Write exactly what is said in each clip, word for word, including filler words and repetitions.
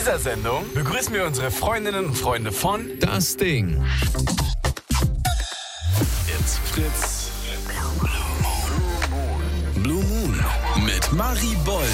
dieser Sendung begrüßen wir unsere Freundinnen und Freunde von Das Ding. It's Fritz Blue Moon mit Marie Boll.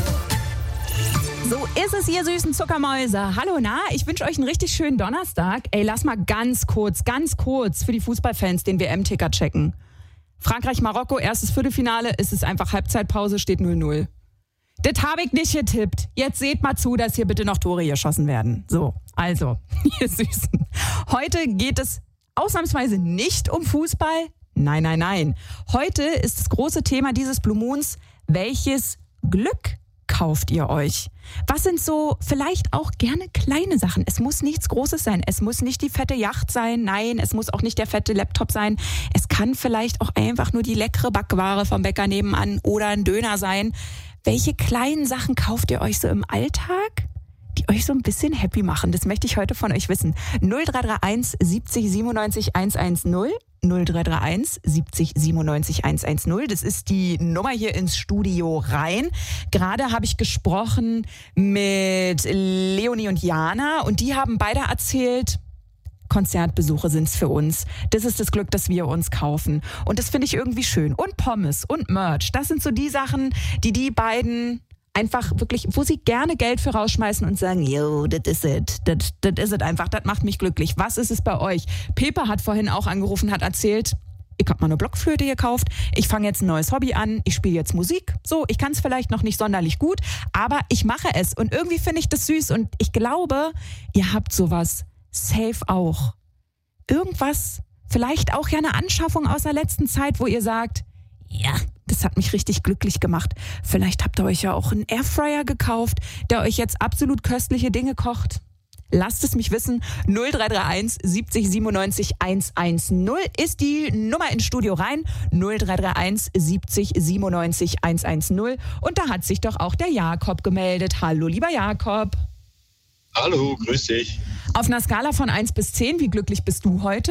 So ist es, ihr süßen Zuckermäuse. Hallo, na, ich wünsche euch einen richtig schönen Donnerstag. Ey, lass mal ganz kurz, ganz kurz für die Fußballfans den W M-Ticker checken. Frankreich-Marokko, erstes Viertelfinale, ist es einfach Halbzeitpause, steht null null. Das habe ich nicht getippt. Jetzt seht mal zu, dass hier bitte noch Tore geschossen werden. So, also, ihr Süßen. Heute geht es ausnahmsweise nicht um Fußball. Nein, nein, nein. Heute ist das große Thema dieses Blue Moons, welches Glück kauft ihr euch? Was sind so vielleicht auch gerne kleine Sachen? Es muss nichts Großes sein. Es muss nicht die fette Yacht sein. Nein, es muss auch nicht der fette Laptop sein. Es kann vielleicht auch einfach nur die leckere Backware vom Bäcker nebenan oder ein Döner sein. Welche kleinen Sachen kauft ihr euch so im Alltag, die euch so ein bisschen happy machen? Das möchte ich heute von euch wissen. null drei drei eins siebzig siebenundneunzig hundertzehn. null drei drei eins siebzig siebenundneunzig hundertzehn. Das ist die Nummer hier ins Studio rein. Gerade habe ich gesprochen mit Leonie und Jana und die haben beide erzählt, Konzertbesuche sind's für uns. Das ist das Glück, das wir uns kaufen. Und das finde ich irgendwie schön. Und Pommes und Merch. Das sind so die Sachen, die die beiden einfach wirklich, wo sie gerne Geld für rausschmeißen und sagen, yo, das is it. Das is it einfach. Das macht mich glücklich. Was ist es bei euch? Pepe hat vorhin auch angerufen, hat erzählt, ich habe mal eine Blockflöte gekauft. Ich fange jetzt ein neues Hobby an. Ich spiele jetzt Musik. So, ich kann es vielleicht noch nicht sonderlich gut, aber ich mache es. Und irgendwie finde ich das süß. Und ich glaube, ihr habt sowas safe auch. Irgendwas, vielleicht auch ja eine Anschaffung aus der letzten Zeit, wo ihr sagt, ja, das hat mich richtig glücklich gemacht. Vielleicht habt ihr euch ja auch einen Airfryer gekauft, der euch jetzt absolut köstliche Dinge kocht. Lasst es mich wissen. null drei drei eins siebzig siebenundneunzig hundertzehn ist die Nummer ins Studio rein. null drei drei eins siebzig siebenundneunzig hundertzehn. Und da hat sich doch auch der Jakob gemeldet. Hallo, lieber Jakob. Hallo, grüß dich. Auf einer Skala von eins bis zehn, wie glücklich bist du heute?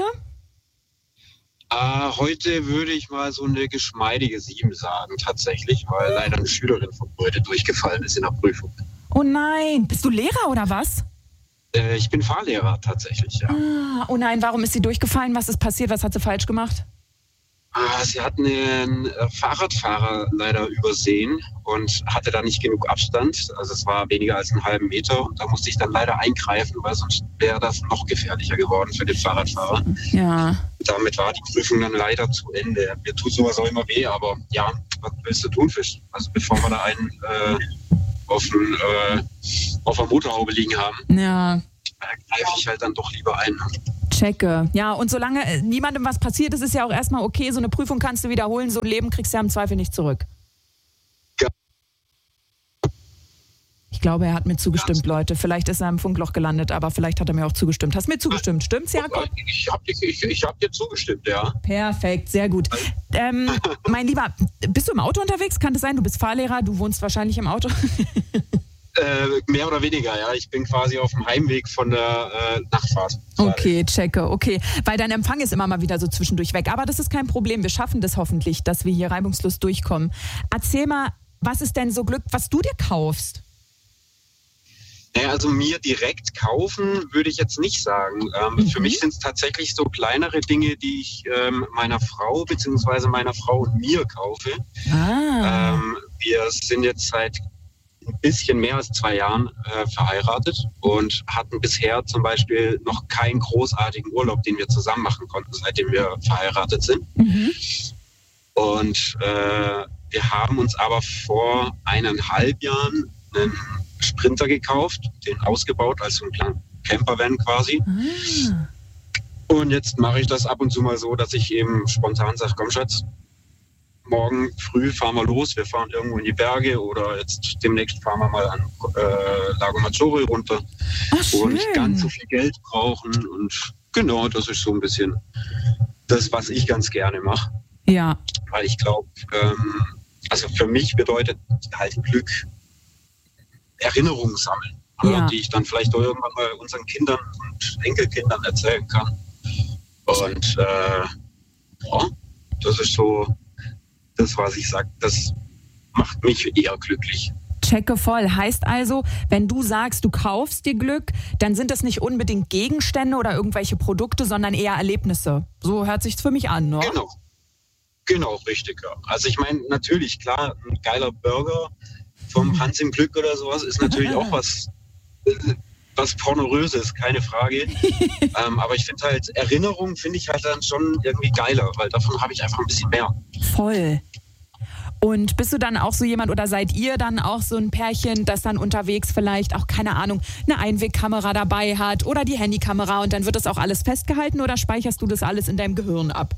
Äh, heute würde ich mal so eine geschmeidige sieben sagen, tatsächlich, weil leider eine Schülerin von heute durchgefallen ist in der Prüfung. Oh nein, bist du Lehrer oder was? Äh, ich bin Fahrlehrer tatsächlich, ja. Ah, oh nein, warum ist sie durchgefallen? Was ist passiert? Was hat sie falsch gemacht? Ah, sie hat einen Fahrradfahrer leider übersehen und hatte da nicht genug Abstand. Also es war weniger als einen halben Meter. Und da musste ich dann leider eingreifen, weil sonst wäre das noch gefährlicher geworden für den Fahrradfahrer. Ja. Damit war die Prüfung dann leider zu Ende. Mir tut sowas auch immer weh, aber ja, was willst du tun, Fisch? Also bevor wir da einen äh, auf, den, äh, auf der Motorhaube liegen haben, Ja. greife ich halt dann doch lieber ein. Checke. Ja, und solange äh, niemandem was passiert ist, ist ja auch erstmal okay. So eine Prüfung kannst du wiederholen, so ein Leben kriegst du ja im Zweifel nicht zurück. Ja. Ich glaube, er hat mir zugestimmt, Leute. Vielleicht ist er im Funkloch gelandet, aber vielleicht hat er mir auch zugestimmt. Hast mir zugestimmt, stimmt's, Jakob? Ich habe ich, ich hab dir zugestimmt, ja. Perfekt, sehr gut. Ähm, mein Lieber, bist du im Auto unterwegs? Kann das sein? Du bist Fahrlehrer, du wohnst wahrscheinlich im Auto. Äh, mehr oder weniger, ja. Ich bin quasi auf dem Heimweg von der äh, Nachtfahrt. Okay, checke, okay. Weil dein Empfang ist immer mal wieder so zwischendurch weg. Aber das ist kein Problem. Wir schaffen das hoffentlich, dass wir hier reibungslos durchkommen. Erzähl mal, was ist denn so Glück, was du dir kaufst? Naja, also mir direkt kaufen würde ich jetzt nicht sagen. Ähm, mhm. Für mich sind es tatsächlich so kleinere Dinge, die ich ähm, meiner Frau bzw. meiner Frau und mir kaufe. Ah. Ähm, wir sind jetzt seit ein bisschen mehr als zwei Jahren äh, verheiratet und hatten bisher zum Beispiel noch keinen großartigen Urlaub, den wir zusammen machen konnten, seitdem wir verheiratet sind. Mhm. Und äh, wir haben uns aber vor eineinhalb Jahren einen Sprinter gekauft, den ausgebaut als so ein kleiner Campervan quasi. Ah. Und jetzt mache ich das ab und zu mal so, dass ich eben spontan sage, komm Schatz, morgen früh fahren wir los, wir fahren irgendwo in die Berge oder jetzt demnächst fahren wir mal an äh, Lago Maggiore runter, Ach, wo wir schön. nicht ganz so viel Geld brauchen. Und genau, das ist so ein bisschen das, was ich ganz gerne mache. Ja. Weil ich glaube, ähm, also für mich bedeutet halt Glück Erinnerungen sammeln, Ja. die ich dann vielleicht auch irgendwann mal unseren Kindern und Enkelkindern erzählen kann. Und äh, ja, das ist so das, was ich sage, das macht mich eher glücklich. Checke voll. Heißt also, wenn du sagst, du kaufst dir Glück, dann sind das nicht unbedingt Gegenstände oder irgendwelche Produkte, sondern eher Erlebnisse. So hört sich's für mich an, ne? Genau. Genau, richtig. Ja. Also ich meine, natürlich, klar, ein geiler Burger vom Hans im Glück oder sowas ist natürlich auch was, was Pornoröses, keine Frage. ähm, aber ich finde halt, Erinnerungen finde ich halt dann schon irgendwie geiler, weil davon habe ich einfach ein bisschen mehr. Voll. Und bist du dann auch so jemand oder seid ihr dann auch so ein Pärchen, das dann unterwegs vielleicht auch, keine Ahnung, eine Einwegkamera dabei hat oder die Handykamera und dann wird das auch alles festgehalten oder speicherst du das alles in deinem Gehirn ab?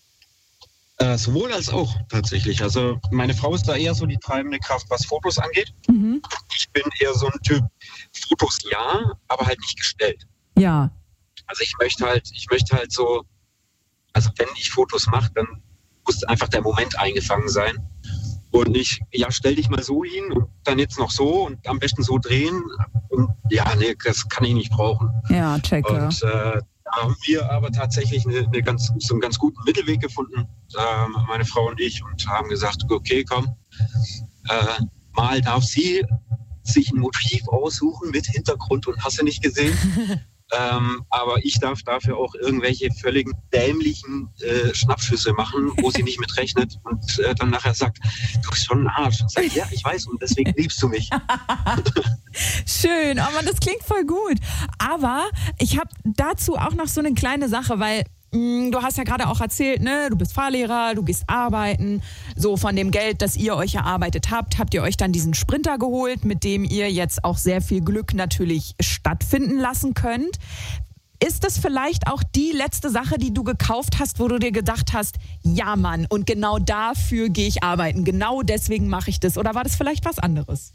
Äh, sowohl als auch tatsächlich. Also meine Frau ist da eher so die treibende Kraft, was Fotos angeht. Mhm. Ich bin eher so ein Typ, Fotos ja, aber halt nicht gestellt. Ja. Also ich möchte halt, ich möchte halt so, also wenn ich Fotos mache, dann muss einfach der Moment eingefangen sein. Und nicht, ja, stell dich mal so hin und dann jetzt noch so und am besten so drehen. Und ja, nee, das kann ich nicht brauchen. Ja, checke. Und äh, da haben wir aber tatsächlich eine, eine ganz, so einen ganz guten Mittelweg gefunden, äh, meine Frau und ich, und haben gesagt, okay, komm, äh, mal darf sie sich ein Motiv aussuchen mit Hintergrund und hast du nicht gesehen. Ähm, aber ich darf dafür auch irgendwelche völligen dämlichen äh, Schnappschüsse machen, wo sie nicht mit rechnet und äh, dann nachher sagt, du bist schon ein Arsch. Und sagt, ja, ich weiß und deswegen liebst du mich. Schön, oh Mann, das klingt voll gut. Aber ich habe dazu auch noch so eine kleine Sache, weil mh, du hast ja gerade auch erzählt, ne, du bist Fahrlehrer, du gehst arbeiten. So von dem Geld, das ihr euch erarbeitet habt, habt ihr euch dann diesen Sprinter geholt, mit dem ihr jetzt auch sehr viel Glück natürlich stattfinden lassen könnt. Ist das vielleicht auch die letzte Sache, die du gekauft hast, wo du dir gedacht hast, ja Mann, und genau dafür gehe ich arbeiten, genau deswegen mache ich das? Oder war das vielleicht was anderes?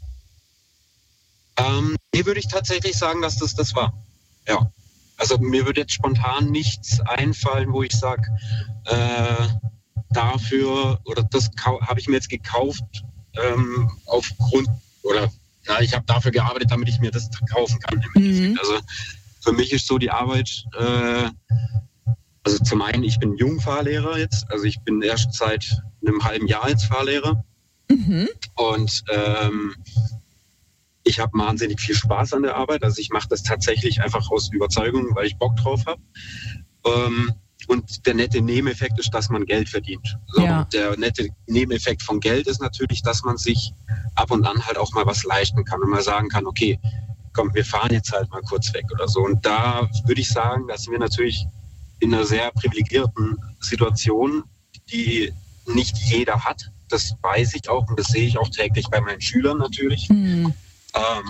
Ähm, hier würde ich tatsächlich sagen, dass das das war. Ja. Also mir würde jetzt spontan nichts einfallen, wo ich sage, äh, dafür oder das habe ich mir jetzt gekauft ähm, aufgrund oder na, ich habe dafür gearbeitet, damit ich mir das kaufen kann. Mhm. Also für mich ist so die Arbeit, äh, also zum einen, ich bin Jungfahrlehrer jetzt, also ich bin erst seit einem halben Jahr jetzt Fahrlehrer mhm. und ähm, ich habe wahnsinnig viel Spaß an der Arbeit. Also ich mache das tatsächlich einfach aus Überzeugung, weil ich Bock drauf habe. Ähm, und der nette Nebeneffekt ist, dass man Geld verdient. So, ja. Und der nette Nebeneffekt von Geld ist natürlich, dass man sich ab und an halt auch mal was leisten kann und mal sagen kann, okay, komm, wir fahren jetzt halt mal kurz weg oder so. Und da würde ich sagen, dass wir natürlich in einer sehr privilegierten Situation, die nicht jeder hat. Das weiß ich auch und das sehe ich auch täglich bei meinen Schülern natürlich. Mhm. Ähm.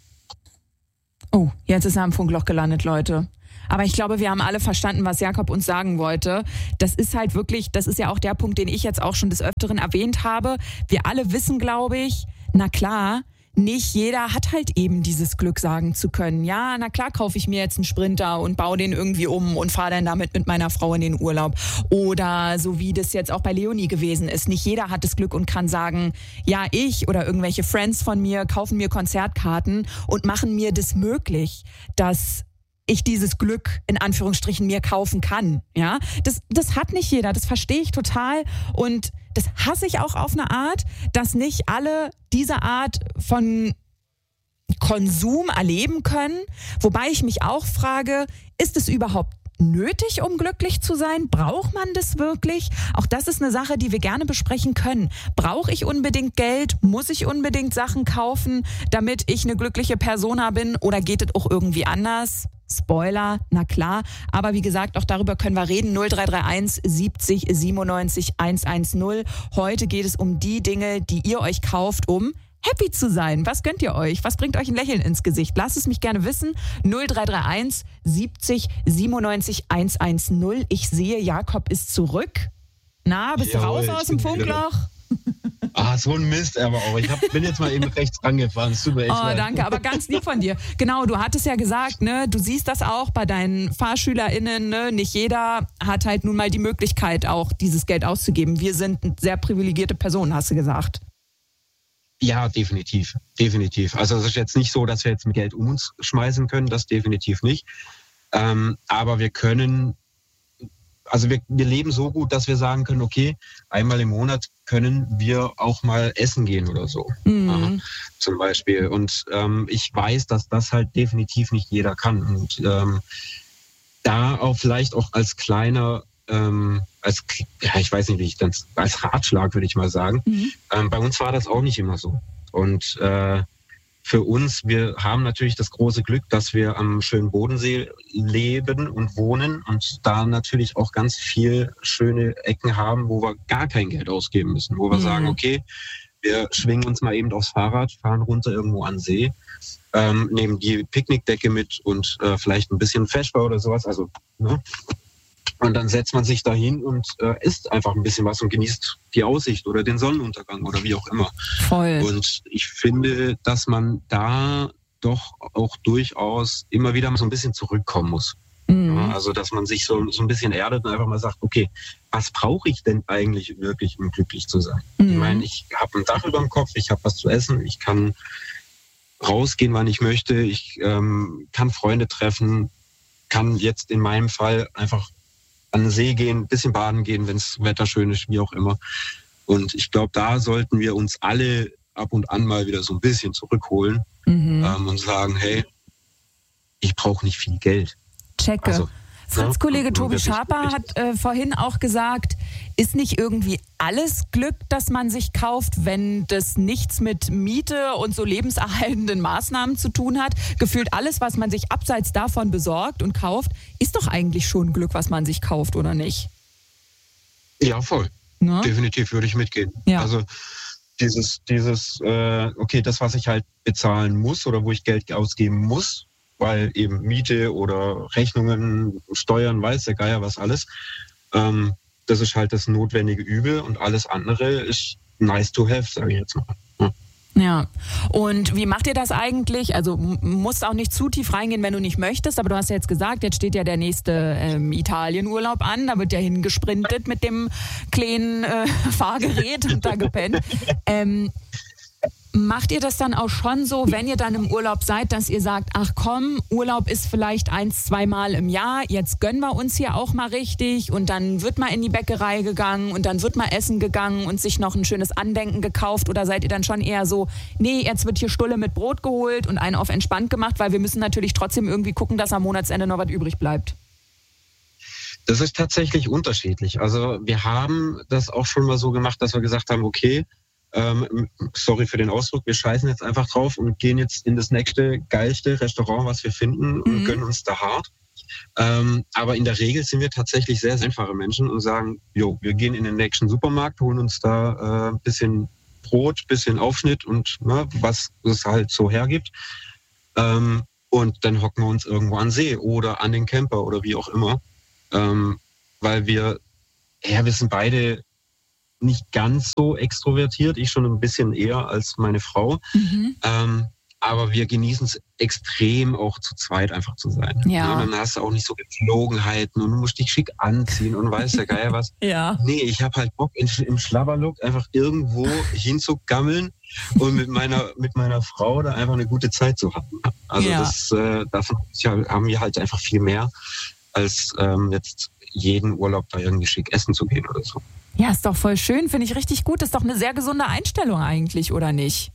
Oh, jetzt ist er am Funkloch gelandet, Leute. Aber ich glaube, wir haben alle verstanden, was Jakob uns sagen wollte. Das ist halt wirklich, das ist ja auch der Punkt, den ich jetzt auch schon des Öfteren erwähnt habe. Wir alle wissen, glaube ich, na klar, nicht jeder hat halt eben dieses Glück sagen zu können. Ja, na klar kaufe ich mir jetzt einen Sprinter und baue den irgendwie um und fahre dann damit mit meiner Frau in den Urlaub. Oder so wie das jetzt auch bei Leonie gewesen ist. Nicht jeder hat das Glück und kann sagen, ja, ich oder irgendwelche Friends von mir kaufen mir Konzertkarten und machen mir das möglich, dass ich dieses Glück in Anführungsstrichen mir kaufen kann. Ja, das, das hat nicht jeder, das verstehe ich total und das hasse ich auch auf eine Art, dass nicht alle diese Art von Konsum erleben können. Wobei ich mich auch frage, ist es überhaupt nötig, um glücklich zu sein? Braucht man das wirklich? Auch das ist eine Sache, die wir gerne besprechen können. Brauche ich unbedingt Geld? Muss ich unbedingt Sachen kaufen, damit ich eine glückliche Persona bin? Oder geht es auch irgendwie anders? Spoiler, na klar. Aber wie gesagt, auch darüber können wir reden. null drei drei eins siebzig siebenundneunzig hundertzehn. Heute geht es um die Dinge, die ihr euch kauft, um happy zu sein. Was gönnt ihr euch? Was bringt euch ein Lächeln ins Gesicht? Lasst es mich gerne wissen. null drei drei eins siebzig siebenundneunzig hundertzehn. Ich sehe, Jakob ist zurück. Na, bist Jawohl, du raus aus dem Funkloch? Ah, so ein Mist, aber auch. Ich hab, bin jetzt mal eben rechts rangefahren. Es tut mir echt Oh, leid. danke, aber ganz lieb von dir. Genau, du hattest ja gesagt, ne, du siehst das auch bei deinen FahrschülerInnen, ne, nicht jeder hat halt nun mal die Möglichkeit, auch dieses Geld auszugeben. Wir sind sehr privilegierte Personen, hast du gesagt. Ja, definitiv. Definitiv. Also es ist jetzt nicht so, dass wir jetzt mit Geld um uns schmeißen können, das definitiv nicht. Ähm, aber wir können also wir, wir leben so gut, dass wir sagen können, okay, einmal im Monat können wir auch mal essen gehen oder so, Mhm. ja, zum Beispiel. Und ähm, ich weiß, dass das halt definitiv nicht jeder kann. Und ähm, da auch vielleicht auch als kleiner, ähm, als ja, ich weiß nicht, wie ich das, als Ratschlag würde ich mal sagen. Mhm. Ähm, bei uns war das auch nicht immer so. Und äh, für uns, wir haben natürlich das große Glück, dass wir am schönen Bodensee leben und wohnen und da natürlich auch ganz viel schöne Ecken haben, wo wir gar kein Geld ausgeben müssen, wo wir Mhm. sagen, okay, wir schwingen uns mal eben aufs Fahrrad, fahren runter irgendwo an den See, ähm, nehmen die Picknickdecke mit und äh, vielleicht ein bisschen Feschbar oder sowas, also ne? Und dann setzt man sich dahin und äh, isst einfach ein bisschen was und genießt die Aussicht oder den Sonnenuntergang oder wie auch immer. Voll. Und ich finde, dass man da doch auch durchaus immer wieder mal so ein bisschen zurückkommen muss. Mhm. Ja, also, dass man sich so, so ein bisschen erdet und einfach mal sagt, okay, was brauche ich denn eigentlich wirklich, um glücklich zu sein? Mhm. Ich meine, ich habe ein Dach über dem Kopf, ich habe was zu essen, ich kann rausgehen, wann ich möchte, ich ähm, kann Freunde treffen, kann jetzt in meinem Fall einfach an den See gehen, ein bisschen baden gehen, wenn das Wetter schön ist, wie auch immer. Und ich glaube, da sollten wir uns alle ab und an mal wieder so ein bisschen zurückholen Mhm. ähm, und sagen, hey, ich brauche nicht viel Geld. Checke. Also, Fritz-Kollege ja, Tobi wirklich, Schaper wirklich. hat äh, vorhin auch gesagt, ist nicht irgendwie alles Glück, das man sich kauft, wenn das nichts mit Miete und so lebenserhaltenden Maßnahmen zu tun hat? Gefühlt alles, was man sich abseits davon besorgt und kauft, ist doch eigentlich schon Glück, was man sich kauft, oder nicht? Ja, voll. Ne? Definitiv würde ich mitgehen. Ja. Also dieses, dieses, äh, okay, das, was ich halt bezahlen muss oder wo ich Geld ausgeben muss, weil eben Miete oder Rechnungen, Steuern, weiß der Geier was alles, ähm, das ist halt das notwendige Übel und alles andere ist nice to have, sage ich jetzt mal. Ja. Ja. Und wie macht ihr das eigentlich? Also m- musst auch nicht zu tief reingehen, wenn du nicht möchtest, aber du hast ja jetzt gesagt, jetzt steht ja der nächste ähm, Italienurlaub an, da wird ja hingesprintet mit dem kleinen äh, Fahrgerät und da gepennt. Ähm, macht ihr das dann auch schon so, wenn ihr dann im Urlaub seid, dass ihr sagt, ach komm, Urlaub ist vielleicht eins, zweimal im Jahr, jetzt gönnen wir uns hier auch mal richtig und dann wird mal in die Bäckerei gegangen und dann wird mal essen gegangen und sich noch ein schönes Andenken gekauft, oder seid ihr dann schon eher so, nee, jetzt wird hier Stulle mit Brot geholt und einen auf entspannt gemacht, weil wir müssen natürlich trotzdem irgendwie gucken, dass am Monatsende noch was übrig bleibt? Das ist tatsächlich unterschiedlich. Also wir haben das auch schon mal so gemacht, dass wir gesagt haben, okay, ähm, sorry für den Ausdruck, wir scheißen jetzt einfach drauf und gehen jetzt in das nächste geilste Restaurant, was wir finden, und Mhm. gönnen uns da hart. Ähm, aber in der Regel sind wir tatsächlich sehr, sehr einfache Menschen und sagen, jo, wir gehen in den nächsten Supermarkt, holen uns da ein äh, bisschen Brot, bisschen Aufschnitt und ne, was es halt so hergibt. Ähm, und dann hocken wir uns irgendwo an den See oder an den Camper oder wie auch immer. Ähm, weil wir, ja, wir sind beide nicht ganz so extrovertiert, ich schon ein bisschen eher als meine Frau. Mhm. Ähm, aber wir genießen es extrem, auch zu zweit einfach zu sein. Ja. Dann hast du auch nicht so Gepflogenheiten und du musst dich schick anziehen und weiß der Geier was. Ja. Nee, ich habe halt Bock, in, im Schlabberlook einfach irgendwo hinzugammeln und mit meiner, mit meiner Frau da einfach eine gute Zeit zu haben. Also Ja. das, äh, davon haben wir halt einfach viel mehr, als ähm, jetzt jeden Urlaub da irgendwie schick essen zu gehen oder so. Ja, ist doch voll schön, finde ich richtig gut. Ist doch eine sehr gesunde Einstellung eigentlich, oder nicht?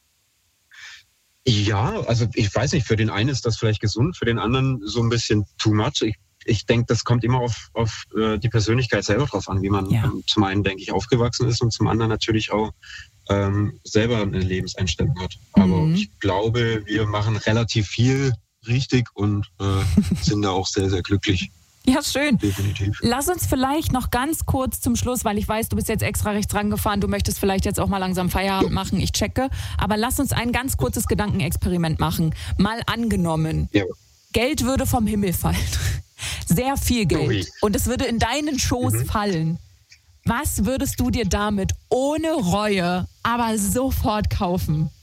Ja, also ich weiß nicht, für den einen ist das vielleicht gesund, für den anderen so ein bisschen too much. Ich, ich denke, das kommt immer auf, auf äh, die Persönlichkeit selber drauf an, wie man Ja. ähm, zum einen, denke ich, aufgewachsen ist und zum anderen natürlich auch ähm, selber eine Lebenseinstellung hat. Aber Mhm. ich glaube, wir machen relativ viel richtig und äh, sind da auch sehr, sehr glücklich, Ja, schön. definitiv. Lass uns vielleicht noch ganz kurz zum Schluss, weil ich weiß, du bist jetzt extra rechts rangefahren, du möchtest vielleicht jetzt auch mal langsam Feierabend machen, ich checke. Aber lass uns ein ganz kurzes Gedankenexperiment machen. Mal angenommen, Ja. Geld würde vom Himmel fallen. Sehr viel Geld. Ui. Und es würde in deinen Schoß Mhm. fallen. Was würdest du dir damit ohne Reue aber sofort kaufen?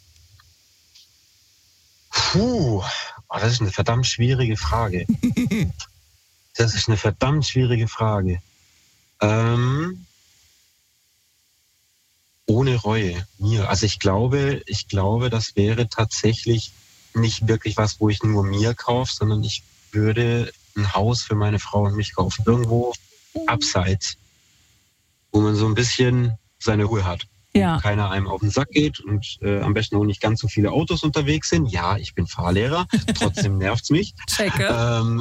Puh, oh, das ist eine verdammt schwierige Frage. Das ist eine verdammt schwierige Frage. Ähm, ohne Reue, mir. Also ich glaube, ich glaube, das wäre tatsächlich nicht wirklich was, wo ich nur mir kaufe, sondern ich würde ein Haus für meine Frau und mich kaufen. Irgendwo abseits, wo man so ein bisschen seine Ruhe hat. Ja. Keiner einem auf den Sack geht und äh, am besten auch nicht ganz so viele Autos unterwegs sind. Ja, ich bin Fahrlehrer, trotzdem nervt's mich. Checke. Ähm,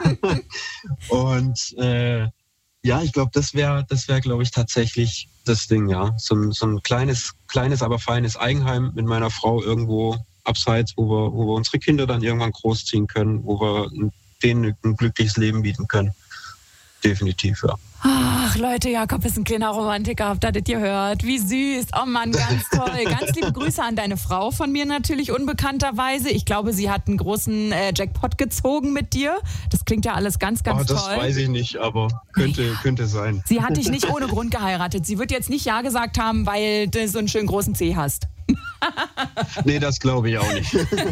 und äh, ja, ich glaube, das wäre, das wäre, glaube ich, tatsächlich das Ding, ja. So ein, so ein kleines, kleines, aber feines Eigenheim mit meiner Frau irgendwo abseits, wo wir, wo wir unsere Kinder dann irgendwann großziehen können, wo wir denen ein glückliches Leben bieten können. Definitiv, ja. Ach, Leute, Jakob ist ein kleiner Romantiker, habt ihr das gehört? Wie süß. Oh Mann, ganz toll. Ganz liebe Grüße an deine Frau von mir natürlich unbekannterweise. Ich glaube, sie hat einen großen äh, Jackpot gezogen mit dir. Das klingt ja alles ganz, ganz oh, das toll. Das weiß ich nicht, aber könnte, könnte sein. Sie hat dich nicht ohne Grund geheiratet. Sie wird jetzt nicht Ja gesagt haben, weil du so einen schönen großen C hast. Nee, das glaube ich auch nicht.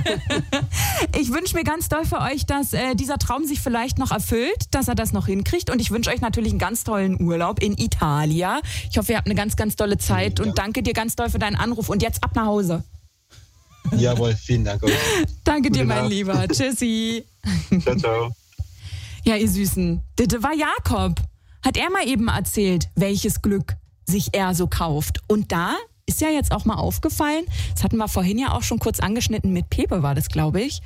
Ich wünsche mir ganz doll für euch, dass äh, dieser Traum sich vielleicht noch erfüllt, dass er das noch hinkriegt. Und ich wünsche euch natürlich einen ganz tollen Urlaub in Italien. Ich hoffe, ihr habt eine ganz, ganz tolle Zeit und danke dir ganz doll für deinen Anruf. Und jetzt ab nach Hause. Jawohl, vielen Dank euch. Danke Gute dir, mein Nacht. Lieber. Tschüssi. Ciao, ciao. Ja, ihr Süßen. Das war Jakob. Hat er mal eben erzählt, welches Glück sich er so kauft. Und da ist ja jetzt auch mal aufgefallen, das hatten wir vorhin ja auch schon kurz angeschnitten, mit Pepe war das, glaube ich.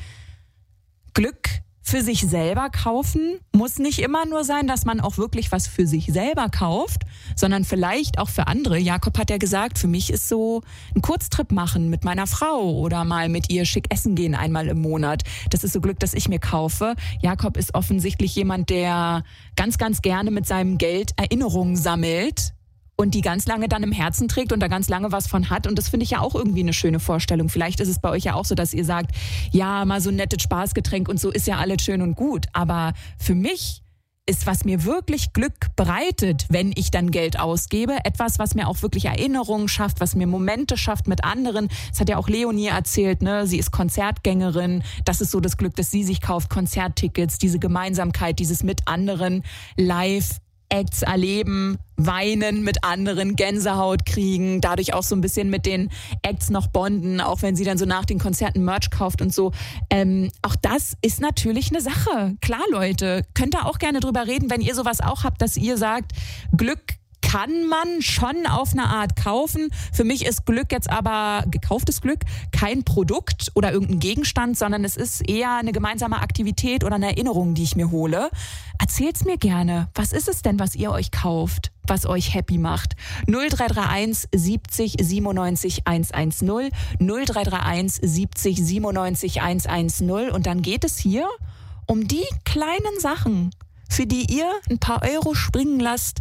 Glück für sich selber kaufen muss nicht immer nur sein, dass man auch wirklich was für sich selber kauft, sondern vielleicht auch für andere. Jakob hat ja gesagt, für mich ist so ein Kurztrip machen mit meiner Frau oder mal mit ihr schick essen gehen einmal im Monat. Das ist so Glück, das ich mir kaufe. Jakob ist offensichtlich jemand, der ganz, ganz gerne mit seinem Geld Erinnerungen sammelt und die ganz lange dann im Herzen trägt und da ganz lange was von hat. Und das finde ich ja auch irgendwie eine schöne Vorstellung. Vielleicht ist es bei euch ja auch so, dass ihr sagt, ja, mal so ein nettes Spaßgetränk und so ist ja alles schön und gut. Aber für mich ist, was mir wirklich Glück bereitet, wenn ich dann Geld ausgebe, etwas, was mir auch wirklich Erinnerungen schafft, was mir Momente schafft mit anderen. Das hat ja auch Leonie erzählt, ne? Sie ist Konzertgängerin. Das ist so das Glück, das sie sich kauft. Konzerttickets, diese Gemeinsamkeit, dieses mit anderen live Acts erleben, weinen mit anderen, Gänsehaut kriegen, dadurch auch so ein bisschen mit den Acts noch bonden, auch wenn sie dann so nach den Konzerten Merch kauft und so. Ähm, auch das ist natürlich eine Sache. Klar, Leute, könnt ihr auch gerne drüber reden, wenn ihr sowas auch habt, dass ihr sagt, Glück kann man schon auf eine Art kaufen. Für mich ist Glück jetzt aber, gekauftes Glück, kein Produkt oder irgendein Gegenstand, sondern es ist eher eine gemeinsame Aktivität oder eine Erinnerung, die ich mir hole. Erzählt's mir gerne. Was ist es denn, was ihr euch kauft, was euch happy macht? null drei drei eins siebzig siebenundneunzig hundertzehn, null drei drei eins siebzig siebenundneunzig hundertzehn und dann geht es hier um die kleinen Sachen, für die ihr ein paar Euro springen lasst,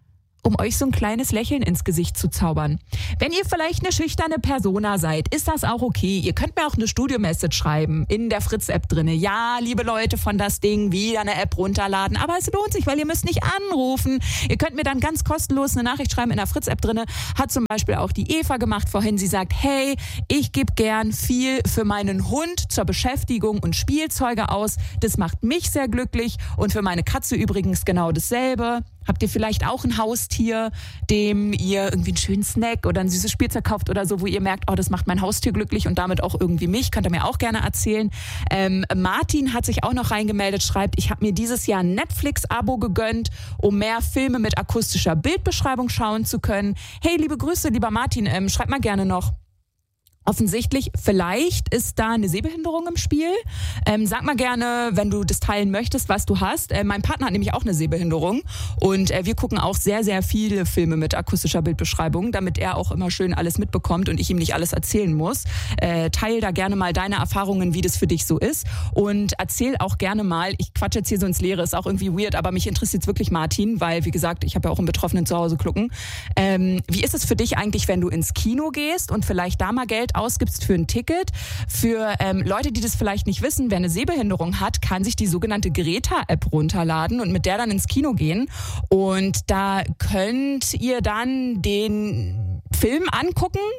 um euch so ein kleines Lächeln ins Gesicht zu zaubern. Wenn ihr vielleicht eine schüchterne Persona seid, ist das auch okay. Ihr könnt mir auch eine Studio-Message schreiben in der Fritz-App drinne. Ja, liebe Leute von das Ding, wieder eine App runterladen. Aber es lohnt sich, weil ihr müsst nicht anrufen. Ihr könnt mir dann ganz kostenlos eine Nachricht schreiben in der Fritz-App drinne. Hat zum Beispiel auch die Eva gemacht vorhin. Sie sagt, hey, ich gebe gern viel für meinen Hund zur Beschäftigung und Spielzeuge aus. Das macht mich sehr glücklich. Und für meine Katze übrigens genau dasselbe. Habt ihr vielleicht auch ein Haustier, dem ihr irgendwie einen schönen Snack oder ein süßes Spielzeug kauft oder so, wo ihr merkt, oh, das macht mein Haustier glücklich und damit auch irgendwie mich? Könnt ihr mir auch gerne erzählen. Ähm, Martin hat sich auch noch reingemeldet, schreibt, ich habe mir dieses Jahr ein Netflix-Abo gegönnt, um mehr Filme mit akustischer Bildbeschreibung schauen zu können. Hey, liebe Grüße, lieber Martin, ähm, schreibt mal gerne noch. Offensichtlich, vielleicht ist da eine Sehbehinderung im Spiel. Ähm, sag mal gerne, wenn du das teilen möchtest, was du hast. Äh, mein Partner hat nämlich auch eine Sehbehinderung und äh, wir gucken auch sehr, sehr viele Filme mit akustischer Bildbeschreibung, damit er auch immer schön alles mitbekommt und ich ihm nicht alles erzählen muss. Äh, teil da gerne mal deine Erfahrungen, wie das für dich so ist und erzähl auch gerne mal, ich quatsche jetzt hier so ins Leere, ist auch irgendwie weird, aber mich interessiert wirklich Martin, weil, wie gesagt, ich habe ja auch einen Betroffenen zu Hause klucken. Ähm, wie ist es für dich eigentlich, wenn du ins Kino gehst und vielleicht da mal Geld ausgibst für ein Ticket? Für ähm, Leute, die das vielleicht nicht wissen, wer eine Sehbehinderung hat, kann sich die sogenannte Greta-App runterladen und mit der dann ins Kino gehen. Und da könnt ihr dann den Film angucken,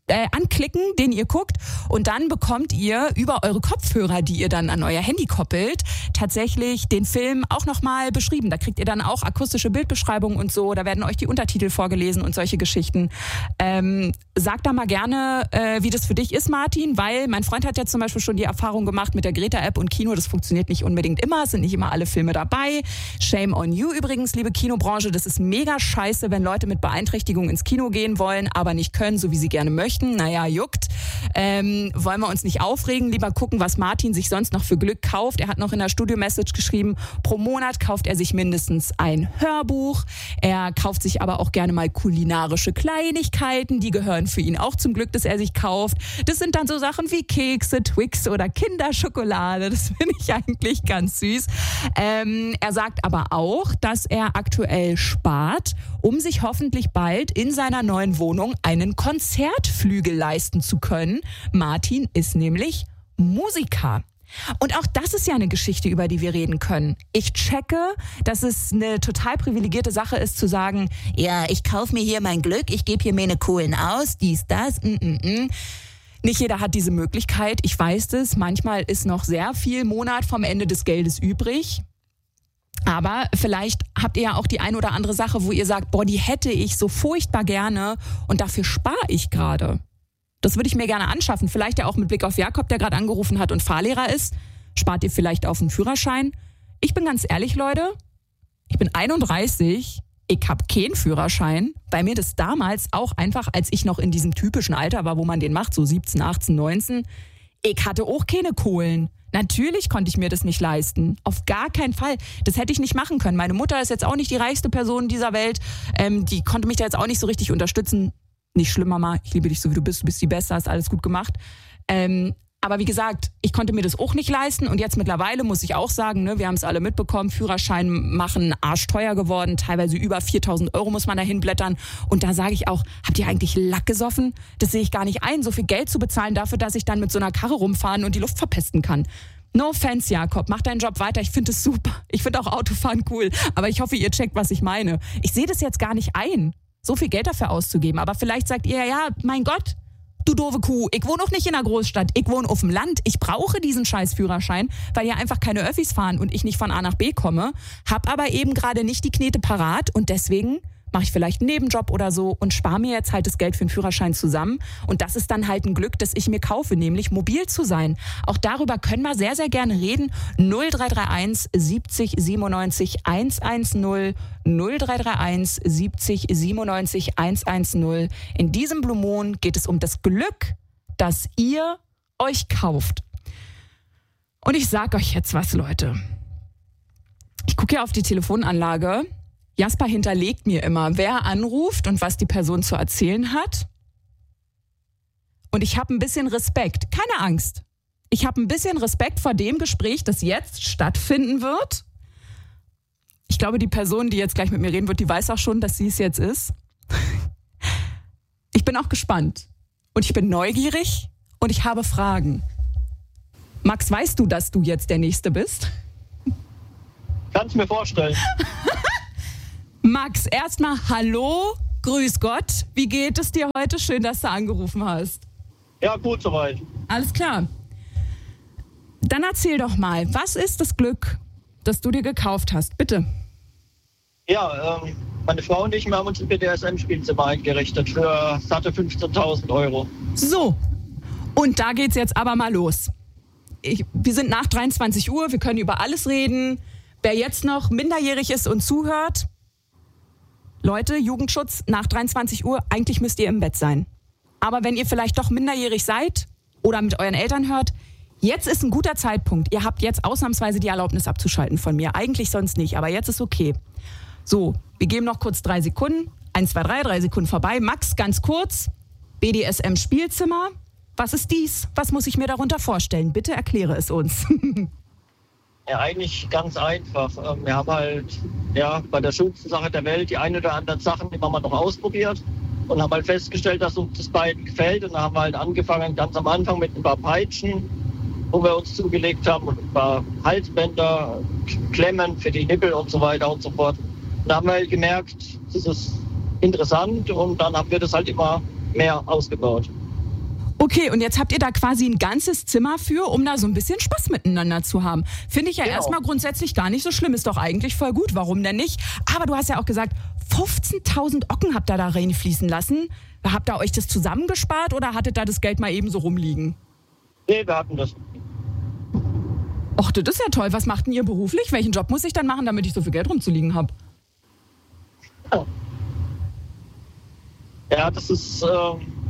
Äh, anklicken, den ihr guckt und dann bekommt ihr über eure Kopfhörer, die ihr dann an euer Handy koppelt, tatsächlich den Film auch nochmal beschrieben. Da kriegt ihr dann auch akustische Bildbeschreibungen und so, da werden euch die Untertitel vorgelesen und solche Geschichten. Ähm, sag da mal gerne, äh, wie das für dich ist, Martin, weil mein Freund hat ja zum Beispiel schon die Erfahrung gemacht mit der Greta-App und Kino, das funktioniert nicht unbedingt immer, es sind nicht immer alle Filme dabei. Shame on you übrigens, liebe Kinobranche, das ist mega scheiße, wenn Leute mit Beeinträchtigung ins Kino gehen wollen, aber nicht können, so wie sie gerne möchten. Naja, juckt. Ähm, wollen wir uns nicht aufregen, lieber gucken, was Martin sich sonst noch für Glück kauft. Er hat noch in der Studio-Message geschrieben, pro Monat kauft er sich mindestens ein Hörbuch. Er kauft sich aber auch gerne mal kulinarische Kleinigkeiten, die gehören für ihn auch zum Glück, dass er sich kauft. Das sind dann so Sachen wie Kekse, Twix oder Kinderschokolade. Das finde ich eigentlich ganz süß. Ähm, er sagt aber auch, dass er aktuell spart, um sich hoffentlich bald in seiner neuen Wohnung einen Konzertflügel leisten zu können. Martin ist nämlich Musiker. Und auch das ist ja eine Geschichte, über die wir reden können. Ich checke, dass es eine total privilegierte Sache ist, zu sagen, ja, ich kaufe mir hier mein Glück, ich gebe hier meine Kohlen aus, dies, das, mm, mm, mm. Nicht jeder hat diese Möglichkeit, ich weiß das. Manchmal ist noch sehr viel Monat vom Ende des Geldes übrig. Aber vielleicht habt ihr ja auch die ein oder andere Sache, wo ihr sagt, boah, die hätte ich so furchtbar gerne und dafür spare ich gerade. Das würde ich mir gerne anschaffen. Vielleicht ja auch mit Blick auf Jakob, der gerade angerufen hat und Fahrlehrer ist. Spart ihr vielleicht auf einen Führerschein? Ich bin ganz ehrlich, Leute, ich bin einunddreißig, ich habe keinen Führerschein. Bei mir das damals auch einfach, als ich noch in diesem typischen Alter war, wo man den macht, so siebzehn, achtzehn, neunzehn. Ich hatte auch keine Kohlen. Natürlich konnte ich mir das nicht leisten. Auf gar keinen Fall. Das hätte ich nicht machen können. Meine Mutter ist jetzt auch nicht die reichste Person dieser Welt. Ähm, die konnte mich da jetzt auch nicht so richtig unterstützen. Nicht schlimm, Mama. Ich liebe dich so, wie du bist. Du bist die Beste, hast alles gut gemacht. Ähm, aber wie gesagt, ich konnte mir das auch nicht leisten. Und jetzt mittlerweile muss ich auch sagen, ne, wir haben es alle mitbekommen, Führerschein machen arschteuer geworden. Teilweise über viertausend Euro muss man da hinblättern. Und da sage ich auch, habt ihr eigentlich Lack gesoffen? Das sehe ich gar nicht ein, so viel Geld zu bezahlen dafür, dass ich dann mit so einer Karre rumfahren und die Luft verpesten kann. No offense, Jakob, mach deinen Job weiter. Ich finde es super. Ich finde auch Autofahren cool. Aber ich hoffe, ihr checkt, was ich meine. Ich sehe das jetzt gar nicht ein, so viel Geld dafür auszugeben. Aber vielleicht sagt ihr, ja, mein Gott, du doofe Kuh, ich wohne auch nicht in einer Großstadt, ich wohne auf dem Land, ich brauche diesen scheiß Führerschein, weil hier einfach keine Öffis fahren und ich nicht von A nach B komme, hab aber eben gerade nicht die Knete parat und deswegen mache ich vielleicht einen Nebenjob oder so und spare mir jetzt halt das Geld für den Führerschein zusammen. Und das ist dann halt ein Glück, das ich mir kaufe, nämlich mobil zu sein. Auch darüber können wir sehr, sehr gerne reden. null drei drei eins siebzig siebenundneunzig hundertzehn, null drei drei eins siebzig siebenundneunzig hundertzehn. In diesem Blue Moon geht es um das Glück, das ihr euch kauft. Und ich sag euch jetzt was, Leute. Ich gucke ja auf die Telefonanlage. Jasper hinterlegt mir immer, wer anruft und was die Person zu erzählen hat. Und ich habe ein bisschen Respekt, keine Angst. Ich habe ein bisschen Respekt vor dem Gespräch, das jetzt stattfinden wird. Ich glaube, die Person, die jetzt gleich mit mir reden wird, die weiß auch schon, dass sie es jetzt ist. Ich bin auch gespannt. Und ich bin neugierig und ich habe Fragen. Max, weißt du, dass du jetzt der Nächste bist? Kannst mir vorstellen. Max, erstmal hallo, grüß Gott. Wie geht es dir heute? Schön, dass du angerufen hast. Ja, gut soweit. Alles klar. Dann erzähl doch mal, was ist das Glück, das du dir gekauft hast? Bitte. Ja, ähm, meine Frau und ich, wir haben uns ein B D S M-Spielzimmer eingerichtet für satte fünfzehntausend Euro. So, und da geht's jetzt aber mal los. Ich, wir sind nach dreiundzwanzig Uhr, wir können über alles reden. Wer jetzt noch minderjährig ist und zuhört, Leute, Jugendschutz, nach dreiundzwanzig Uhr, eigentlich müsst ihr im Bett sein. Aber wenn ihr vielleicht doch minderjährig seid oder mit euren Eltern hört, jetzt ist ein guter Zeitpunkt. Ihr habt jetzt ausnahmsweise die Erlaubnis abzuschalten von mir. Eigentlich sonst nicht, aber jetzt ist okay. So, wir geben noch kurz drei Sekunden. Eins, zwei, drei, drei Sekunden vorbei. Max, ganz kurz. B D S M-Spielzimmer. Was ist dies? Was muss ich mir darunter vorstellen? Bitte erkläre es uns. Ja, eigentlich ganz einfach. Wir haben halt ja, bei der schönsten Sache der Welt die ein oder anderen Sachen immer mal noch ausprobiert und haben halt festgestellt, dass uns das beiden gefällt. Und dann haben wir halt angefangen, ganz am Anfang mit ein paar Peitschen, wo wir uns zugelegt haben, und ein paar Halsbänder, Klemmen für die Nippel und so weiter und so fort. Und da haben wir halt gemerkt, das ist interessant und dann haben wir das halt immer mehr ausgebaut. Okay, und jetzt habt ihr da quasi ein ganzes Zimmer für, um da so ein bisschen Spaß miteinander zu haben. Finde ich ja Genau. erstmal grundsätzlich gar nicht so schlimm. Ist doch eigentlich voll gut. Warum denn nicht? Aber du hast ja auch gesagt, fünfzehntausend Ocken habt ihr da reinfließen lassen. Habt ihr euch das zusammengespart oder hattet da das Geld mal eben so rumliegen? Nee, wir hatten das. Och, das ist ja toll. Was macht denn ihr beruflich? Welchen Job muss ich dann machen, damit ich so viel Geld rumzuliegen habe? Ja, das ist äh,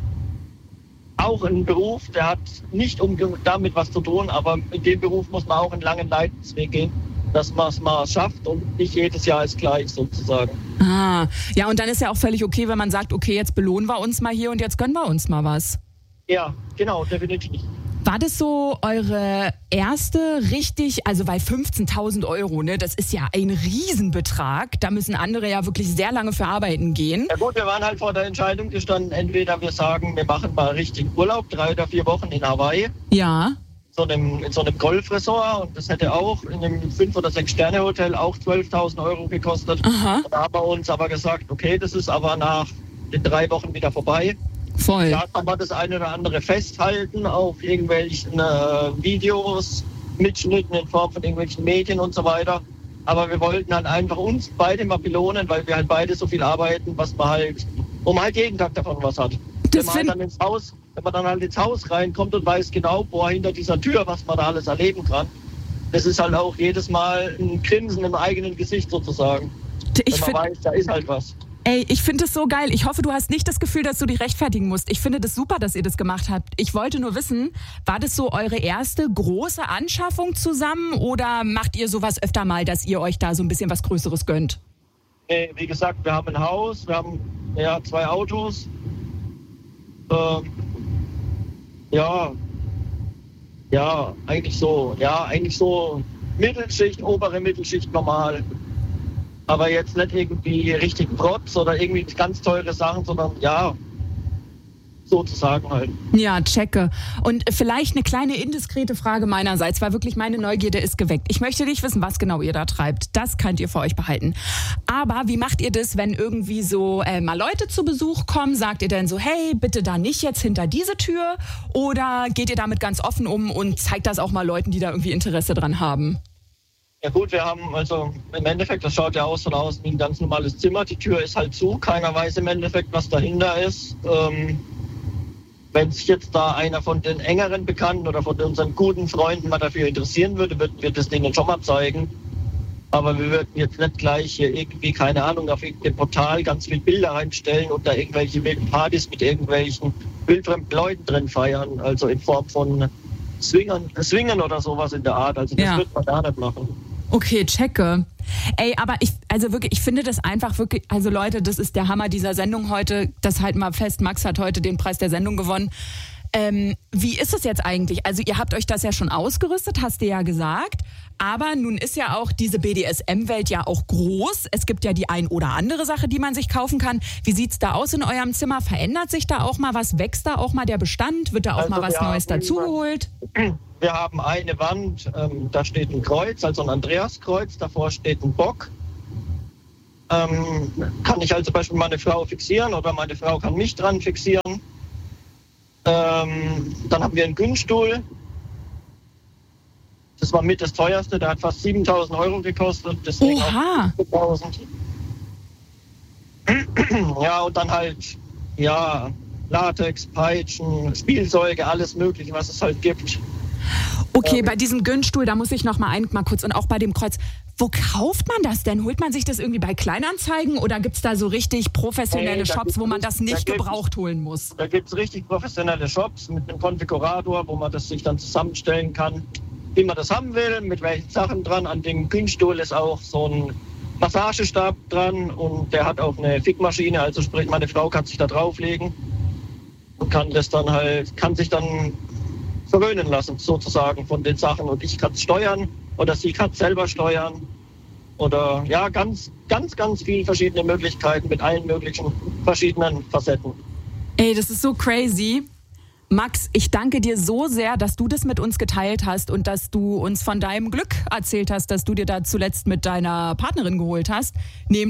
auch ein Beruf, der hat nicht unbedingt damit was zu tun, aber in dem Beruf muss man auch einen langen Leidensweg gehen, dass man es mal schafft und nicht jedes Jahr ist gleich sozusagen. Ah, ja, und dann ist ja auch völlig okay, wenn man sagt, okay, jetzt belohnen wir uns mal hier und jetzt gönnen wir uns mal was. Ja, genau, definitiv. War das so eure erste richtig, also bei fünfzehntausend Euro, ne, das ist ja ein Riesenbetrag, da müssen andere ja wirklich sehr lange für arbeiten gehen. Ja gut, wir waren halt vor der Entscheidung gestanden, entweder wir sagen, wir machen mal richtig Urlaub, drei oder vier Wochen in Hawaii, Ja, so einem, in so einem Golfresort, und das hätte auch in einem fünf- oder sechs-Sterne-Hotel auch zwölftausend Euro gekostet. aha, Da haben wir uns aber gesagt, okay, das ist aber nach den drei Wochen wieder vorbei. voll. Da kann man das eine oder andere festhalten auf irgendwelchen äh, Videos, Mitschnitten in Form von irgendwelchen Medien und so weiter. Aber wir wollten halt einfach uns beide mal belohnen, weil wir halt beide so viel arbeiten, was man halt, wo man halt jeden Tag davon was hat. Das Wenn man, halt find- dann ins Haus, wenn man dann halt ins Haus reinkommt und weiß genau, boah, hinter dieser Tür, was man da alles erleben kann. Das ist halt auch jedes Mal ein Grinsen im eigenen Gesicht sozusagen. Ich Wenn man finde, weiß, da ist halt was. ey, ich finde es so geil. Ich hoffe, du hast nicht das Gefühl, dass du dich rechtfertigen musst. Ich finde das super, dass ihr das gemacht habt. Ich wollte nur wissen, war das so eure erste große Anschaffung zusammen oder macht ihr sowas öfter mal, dass ihr euch da so ein bisschen was Größeres gönnt? Nee, wie gesagt, wir haben ein Haus, wir haben ja, zwei Autos. Ähm, ja, ja, eigentlich so, ja, eigentlich so Mittelschicht, obere Mittelschicht normal. Aber jetzt nicht irgendwie richtig Protz oder irgendwie ganz teure Sachen, sondern ja, sozusagen halt. Ja, checke. Und vielleicht eine kleine indiskrete Frage meinerseits, weil wirklich meine Neugierde ist geweckt. Ich möchte nicht wissen, was genau ihr da treibt. Das könnt ihr für euch behalten. Aber wie macht ihr das, wenn irgendwie so äh, mal Leute zu Besuch kommen? Sagt ihr denn so, hey, bitte da nicht jetzt hinter diese Tür? Oder geht ihr damit ganz offen um und zeigt das auch mal Leuten, die da irgendwie Interesse dran haben? Ja gut, wir haben also im Endeffekt, das schaut ja aus von außen wie ein ganz normales Zimmer. Die Tür ist halt zu, keiner weiß im Endeffekt, was dahinter ist. Ähm, wenn sich jetzt da einer von den engeren Bekannten oder von unseren guten Freunden mal dafür interessieren würde, würden wir das denen schon mal zeigen. Aber wir würden jetzt nicht gleich hier irgendwie, keine Ahnung, auf irgendein Portal ganz viele Bilder reinstellen und da irgendwelche wilden Partys mit irgendwelchen wildfremden Leuten drin feiern. Also in Form von Swingern, Swingern oder sowas in der Art. Also das Ja. wird man da nicht machen. Okay, checke. Ey, aber ich, also wirklich, ich finde das einfach wirklich, also Leute, das ist der Hammer dieser Sendung heute. Das halten wir fest, Max hat heute den Preis der Sendung gewonnen. Ähm, wie ist es jetzt eigentlich? Also ihr habt euch das ja schon ausgerüstet, hast du ja gesagt. Aber nun ist ja auch diese B D S M-Welt ja auch groß. Es gibt ja die ein oder andere Sache, die man sich kaufen kann. Wie sieht's da aus in eurem Zimmer? Verändert sich da auch mal was? Wächst da auch mal der Bestand? Wird da auch Also mal was wir Neues haben- dazugeholt? Wir haben eine Wand, ähm, da steht ein Kreuz, also ein Andreaskreuz, davor steht ein Bock. Ähm, kann ich also zum Beispiel meine Frau fixieren oder meine Frau kann mich dran fixieren. Ähm, dann haben wir einen Günststuhl. Das war mit das teuerste, der hat fast siebentausend Euro gekostet. Deswegen Oha! auch fünftausend. Ja, und dann halt, ja, Latex, Peitschen, Spielzeuge, alles Mögliche, was es halt gibt. Okay, Ähm. bei diesem Günststuhl, da muss ich noch mal ein, mal kurz, und auch bei dem Kreuz. Wo kauft man das denn? Holt man sich das irgendwie bei Kleinanzeigen oder gibt es da so richtig professionelle Nee, da Shops, gibt's wo man nicht- das nicht da gibt's- gebraucht holen muss? Da gibt es richtig professionelle Shops mit einem Konfigurator, wo man das sich dann zusammenstellen kann, wie man das haben will, mit welchen Sachen dran. An dem Günststuhl ist auch so ein Massagestab dran und der hat auch eine Fickmaschine, also sprich meine Frau kann sich da drauflegen und kann das dann halt, kann sich dann verwöhnen lassen sozusagen von den Sachen und ich kann es steuern oder sie kann es selber steuern oder ja, ganz, ganz, ganz viele verschiedene Möglichkeiten mit allen möglichen verschiedenen Facetten. Ey, das ist so crazy. Max, ich danke dir so sehr, dass du das mit uns geteilt hast und dass du uns von deinem Glück erzählt hast, dass du dir da zuletzt mit deiner Partnerin geholt hast, nämlich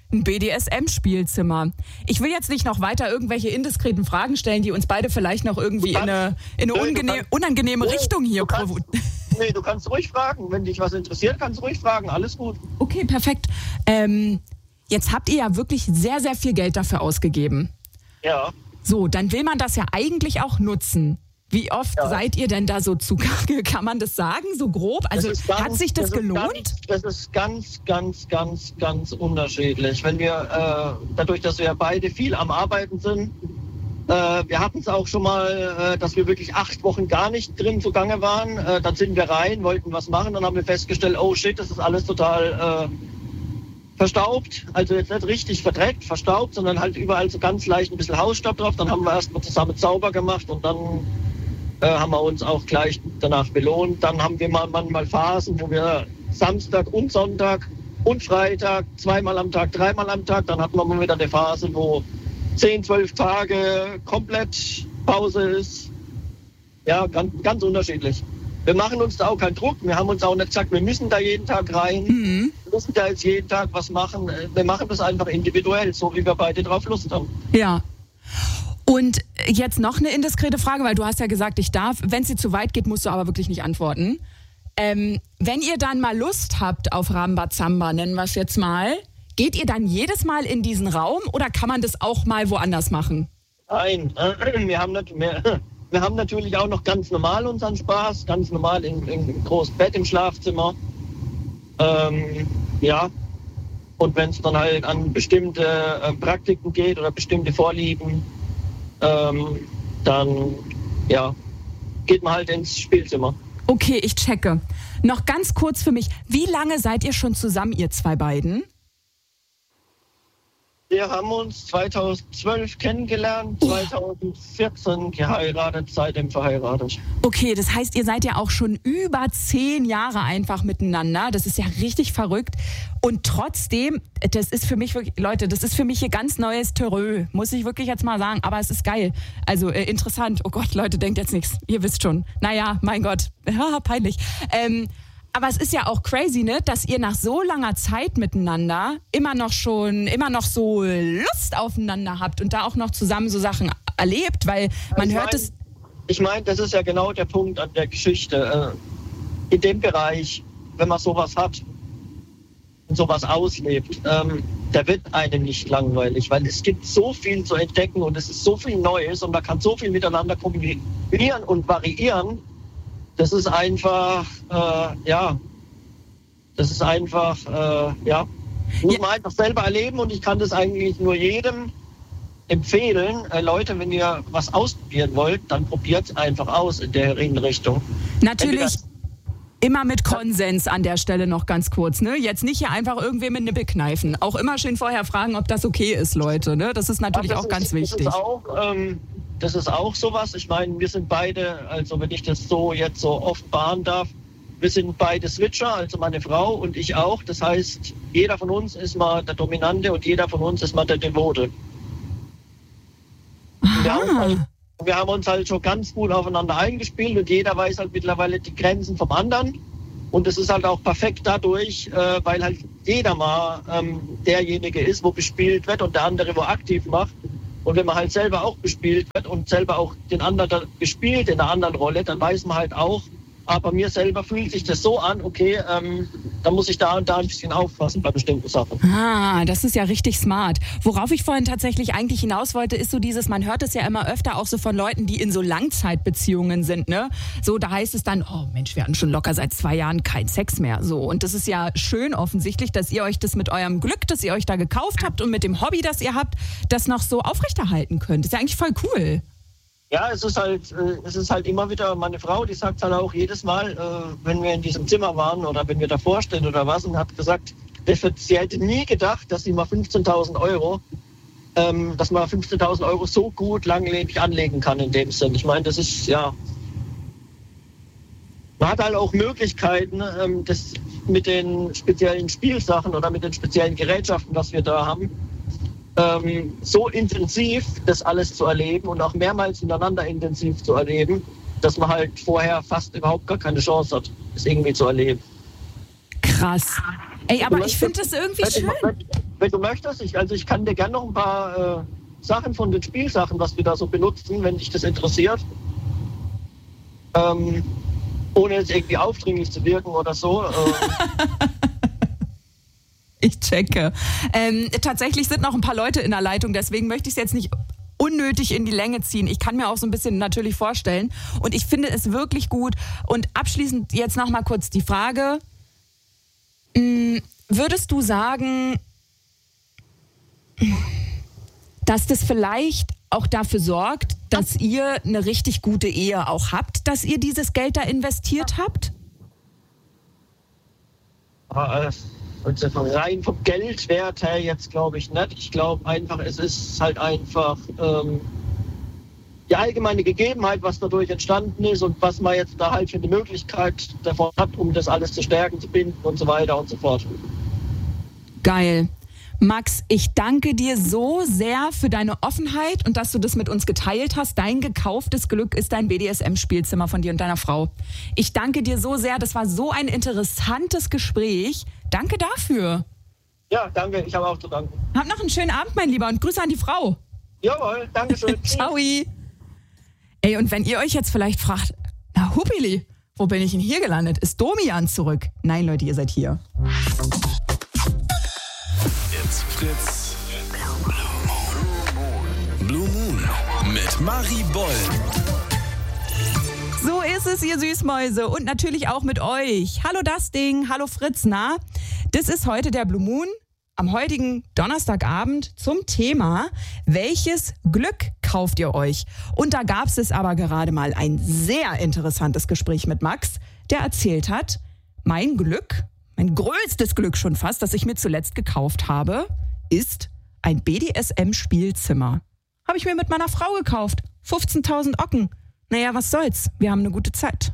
ein B D S M-Spielzimmer. Ich will jetzt nicht noch weiter irgendwelche indiskreten Fragen stellen, die uns beide vielleicht noch irgendwie kannst, in eine, in eine unangenehme, kannst, unangenehme nee, Richtung hier provozieren. Nee, du kannst ruhig fragen. Wenn dich was interessiert, kannst du ruhig fragen. Alles gut. Okay, perfekt. Ähm, jetzt habt ihr ja wirklich sehr, sehr viel Geld dafür ausgegeben. Ja. So, dann will man das ja eigentlich auch nutzen. Wie oft ja. seid ihr denn da so zugange? Kann man das sagen, so grob? Also ganz, hat sich das, das gelohnt? Ganz, das ist ganz, ganz, ganz, ganz unterschiedlich. Wenn wir, äh, dadurch, dass wir beide viel am Arbeiten sind, äh, wir hatten es auch schon mal, äh, dass wir wirklich acht Wochen gar nicht drin zugange waren. Äh, dann sind wir rein, wollten was machen, dann haben wir festgestellt, oh shit, das ist alles total äh, verstaubt. Also jetzt nicht richtig verdreckt, verstaubt, sondern halt überall so ganz leicht ein bisschen Hausstaub drauf. Dann haben wir erst mal zusammen sauber gemacht und dann Äh, haben wir uns auch gleich danach belohnt. Dann haben wir mal manchmal Phasen, wo wir Samstag und Sonntag und Freitag, zweimal am Tag, dreimal am Tag, dann hatten wir mal wieder eine Phase, wo zehn, zwölf Tage komplett Pause ist. Ja, ganz, ganz unterschiedlich. Wir machen uns da auch keinen Druck. Wir haben uns auch nicht gesagt, wir müssen da jeden Tag rein. Mhm. Wir müssen da jetzt jeden Tag was machen. Wir machen das einfach individuell, so wie wir beide drauf Lust haben. Ja. Und jetzt noch eine indiskrete Frage, weil du hast ja gesagt, ich darf. Wenn es dir zu weit geht, musst du aber wirklich nicht antworten. Ähm, wenn ihr dann mal Lust habt auf Rambazamba, nennen wir es jetzt mal, geht ihr dann jedes Mal in diesen Raum oder kann man das auch mal woanders machen? Nein, wir haben, nicht mehr, wir haben natürlich auch noch ganz normal unseren Spaß, ganz normal im, im großen Bett im Schlafzimmer. Ähm, ja, und wenn es dann halt an bestimmte äh, Praktiken geht oder bestimmte Vorlieben, Ähm, dann, ja, geht man halt ins Spielzimmer. Okay, ich checke. Noch ganz kurz für mich, wie lange seid ihr schon zusammen, ihr zwei beiden? Wir haben uns zweitausendzwölf kennengelernt, zweitausendvierzehn geheiratet, seitdem verheiratet. Okay, das heißt, ihr seid ja auch schon über zehn Jahre einfach miteinander. Das ist ja richtig verrückt. Und trotzdem, das ist für mich wirklich, Leute, das ist für mich hier ganz neues Terrain, muss ich wirklich jetzt mal sagen. Aber es ist geil. Also äh, interessant. Oh Gott, Leute, denkt jetzt nichts. Ihr wisst schon. Naja, mein Gott, peinlich. Ähm, Aber es ist ja auch crazy, ne, dass ihr nach so langer Zeit miteinander immer noch schon, immer noch so Lust aufeinander habt und da auch noch zusammen so Sachen erlebt, weil man ich hört mein, es... Ich meine, das ist ja genau der Punkt an der Geschichte. In dem Bereich, wenn man sowas hat und sowas auslebt, ähm, da wird einem nicht langweilig, weil es gibt so viel zu entdecken und es ist so viel Neues und man kann so viel miteinander kombinieren und variieren. Das ist einfach, äh, ja, das ist einfach, äh, ja, muss ja. man einfach selber erleben und ich kann das eigentlich nur jedem empfehlen. Äh, Leute, wenn ihr was ausprobieren wollt, dann probiert es einfach aus in der Richtung. Natürlich immer mit Konsens an der Stelle noch ganz kurz, ne? Jetzt nicht hier einfach irgendwem mit Nippel kneifen. Auch immer schön vorher fragen, ob das okay ist, Leute, ne? Das ist natürlich das auch ist, ganz wichtig. Das ist auch, ähm, Das ist auch sowas. Ich meine, wir sind beide, also wenn ich das so jetzt so offenbaren darf, wir sind beide Switcher, also meine Frau und ich auch. Das heißt, jeder von uns ist mal der Dominante und jeder von uns ist mal der Devote. Wir haben, halt, wir haben uns halt schon ganz gut aufeinander eingespielt und jeder weiß halt mittlerweile die Grenzen vom anderen. Und es ist halt auch perfekt dadurch, äh, weil halt jeder mal ähm, derjenige ist, wo bespielt wird und der andere, wo aktiv macht. Und wenn man halt selber auch bespielt wird und selber auch den anderen bespielt in einer anderen Rolle, dann weiß man halt auch, aber mir selber fühlt sich das so an, okay, ähm, da muss ich da und da ein bisschen aufpassen bei bestimmten Sachen. Ah, das ist ja richtig smart. Worauf ich vorhin tatsächlich eigentlich hinaus wollte, ist so dieses, man hört es ja immer öfter auch so von Leuten, die in so Langzeitbeziehungen sind, ne? So, da heißt es dann, oh Mensch, wir hatten schon locker seit zwei Jahren keinen Sex mehr. So, und das ist ja schön offensichtlich, dass ihr euch das mit eurem Glück, das ihr euch da gekauft habt und mit dem Hobby, das ihr habt, das noch so aufrechterhalten könnt. Das ist ja eigentlich voll cool. Ja, es ist halt, äh, es ist halt immer wieder meine Frau, die sagt halt auch jedes Mal, äh, wenn wir in diesem Zimmer waren oder wenn wir davor stehen oder was, und hat gesagt, sie hätte nie gedacht, dass sie mal fünfzehntausend Euro, ähm, dass man fünfzehntausend Euro so gut langlebig anlegen kann in dem Sinn. Ich meine, das ist, ja, man hat halt auch Möglichkeiten, ähm, das mit den speziellen Spielsachen oder mit den speziellen Gerätschaften, was wir da haben, Ähm, so intensiv das alles zu erleben und auch mehrmals hintereinander intensiv zu erleben, dass man halt vorher fast überhaupt gar keine Chance hat, es irgendwie zu erleben. Krass. Ey, aber ich finde das irgendwie schön. wenn du möchtest. Ich, also ich kann dir gerne noch ein paar äh, Sachen von den Spielsachen, was wir da so benutzen, wenn dich das interessiert. Ähm, ohne jetzt irgendwie aufdringlich zu wirken oder so. Ähm. Ich checke. Ähm, tatsächlich sind noch ein paar Leute in der Leitung, deswegen möchte ich es jetzt nicht unnötig in die Länge ziehen. Ich kann mir auch so ein bisschen natürlich vorstellen und ich finde es wirklich gut. Und abschließend jetzt noch mal kurz die Frage, mh, würdest du sagen, dass das vielleicht auch dafür sorgt, dass ihr eine richtig gute Ehe auch habt, dass ihr dieses Geld da investiert habt? Also rein vom Geldwert her jetzt glaube ich nicht. Ich glaube einfach, es ist halt einfach ähm, die allgemeine Gegebenheit, was dadurch entstanden ist und was man jetzt da halt für eine Möglichkeit davon hat, um das alles zu stärken, zu binden und so weiter und so fort. Geil. Max, ich danke dir so sehr für deine Offenheit und dass du das mit uns geteilt hast. Dein gekauftes Glück ist dein B D S M-Spielzimmer von dir und deiner Frau. Ich danke dir so sehr. Das war so ein interessantes Gespräch. Danke dafür. Ja, danke. Ich habe auch zu danken. Hab noch einen schönen Abend, mein Lieber, und Grüße an die Frau. Jawohl, danke schön. Ciao. Ey, und wenn ihr euch jetzt vielleicht fragt, na Hupili, wo bin ich denn hier gelandet? Ist Domian zurück? Nein, Leute, ihr seid hier. Jetzt Fritz. Blue Moon mit Marie Boll. So ist es, ihr Süßmäuse. Und natürlich auch mit euch. Hallo das Ding, hallo Fritz, na? Das ist heute der Blue Moon am heutigen Donnerstagabend zum Thema, welches Glück kauft ihr euch? Und da gab es aber gerade mal ein sehr interessantes Gespräch mit Max, der erzählt hat, mein Glück, mein größtes Glück schon fast, das ich mir zuletzt gekauft habe, ist ein B D S M-Spielzimmer. Habe ich mir mit meiner Frau gekauft. fünfzehntausend Ocken. Naja, was soll's? Wir haben eine gute Zeit.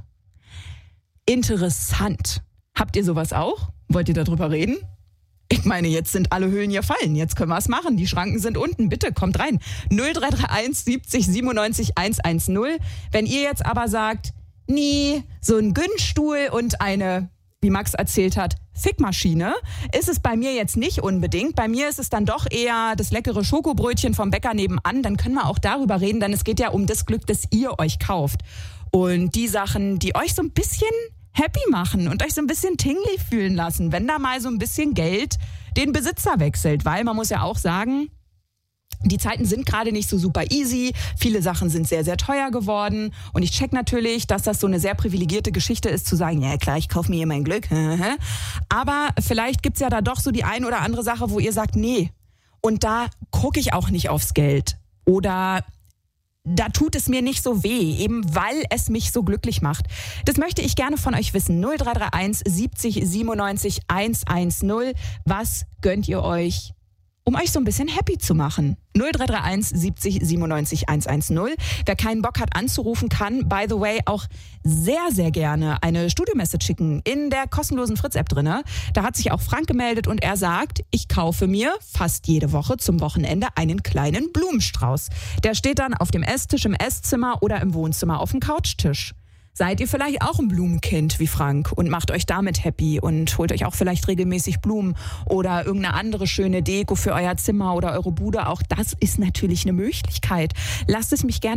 Interessant. Habt ihr sowas auch? Wollt ihr darüber reden? Ich meine, jetzt sind alle Höhlen hier fallen. Jetzt können wir es machen. Die Schranken sind unten. Bitte, kommt rein. null drei drei eins siebzig siebenundneunzig hundertzehn. Wenn ihr jetzt aber sagt, nee, so ein Günststuhl und eine, wie Max erzählt hat, Fickmaschine, ist es bei mir jetzt nicht unbedingt. Bei mir ist es dann doch eher das leckere Schokobrötchen vom Bäcker nebenan. Dann können wir auch darüber reden, denn es geht ja um das Glück, das ihr euch kauft. Und die Sachen, die euch so ein bisschen happy machen und euch so ein bisschen tingly fühlen lassen, wenn da mal so ein bisschen Geld den Besitzer wechselt. Weil man muss ja auch sagen, die Zeiten sind gerade nicht so super easy. Viele Sachen sind sehr, sehr teuer geworden. Und ich check natürlich, dass das so eine sehr privilegierte Geschichte ist, zu sagen, ja klar, ich kaufe mir hier mein Glück. Aber vielleicht gibt's ja da doch so die ein oder andere Sache, wo ihr sagt, nee. Und da gucke ich auch nicht aufs Geld. Oder da tut es mir nicht so weh, eben weil es mich so glücklich macht. Das möchte ich gerne von euch wissen. null drei drei eins siebzig siebenundneunzig hundertzehn. Was gönnt ihr euch, um euch so ein bisschen happy zu machen? null drei drei eins siebzig siebenundneunzig hundertzehn. Wer keinen Bock hat anzurufen, kann, by the way, auch sehr, sehr gerne eine Studio-Message schicken in der kostenlosen Fritz-App drinne. Da hat sich auch Frank gemeldet und er sagt, ich kaufe mir fast jede Woche zum Wochenende einen kleinen Blumenstrauß. Der steht dann auf dem Esstisch im Esszimmer oder im Wohnzimmer auf dem Couchtisch. Seid ihr vielleicht auch ein Blumenkind wie Frank und macht euch damit happy und holt euch auch vielleicht regelmäßig Blumen oder irgendeine andere schöne Deko für euer Zimmer oder eure Bude? Auch das ist natürlich eine Möglichkeit. Lasst es mich gerne